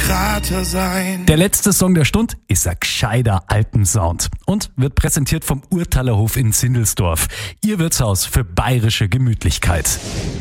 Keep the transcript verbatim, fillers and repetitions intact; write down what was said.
Krater sein. Der letzte Song der Stunde ist ein gescheiter Alpensound und wird präsentiert vom Urtalerhof in Zindelsdorf. Ihr Wirtshaus für bayerische Gemütlichkeit.